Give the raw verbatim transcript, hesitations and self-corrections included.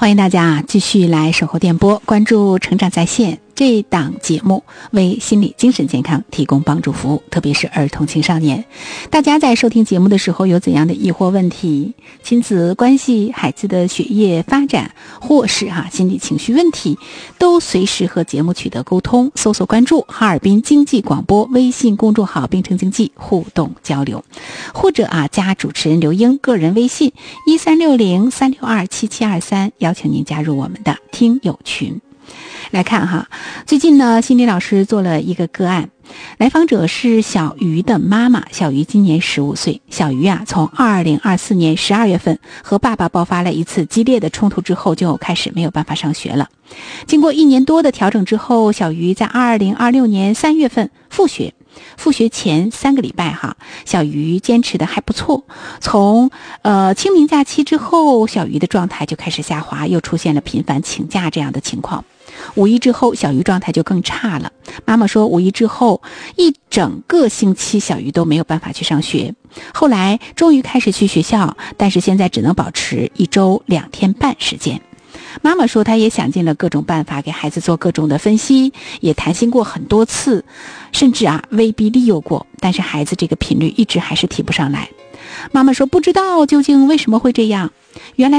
欢迎大家啊继续来守候电波，关注成长在线。这档节目为心理精神健康提供帮助服务，特别是儿童青少年。大家在收听节目的时候有怎样的疑惑问题，亲子关系、孩子的学业发展，或是哈、啊、心理情绪问题，都随时和节目取得沟通，搜索关注哈尔滨经济广播微信公众号，并称经济互动交流，或者啊加主持人刘英个人微信一三六零三六二七七二三，邀请您加入我们的听友群。来看哈，最近呢，心理老师做了一个个案，来访者是小鱼的妈妈，小鱼今年十五岁。小鱼啊，从二零二四年十二月份和爸爸爆发了一次激烈的冲突之后，就开始没有办法上学了。经过一年多的调整之后，小鱼在二零二六年三月份复学。复学前三个礼拜哈，小鱼坚持的还不错。从呃清明假期之后，小鱼的状态就开始下滑，又出现了频繁请假这样的情况。五一之后，小鱼状态就更差了。妈妈说，五一之后一整个星期，小鱼都没有办法去上学。后来终于开始去学校，但是现在只能保持一周两天半时间。妈妈说，她也想尽了各种办法给孩子做各种的分析，也谈心过很多次，甚至啊威逼利诱过，但是孩子这个频率一直还是提不上来。妈妈说，不知道究竟为什么会这样，原来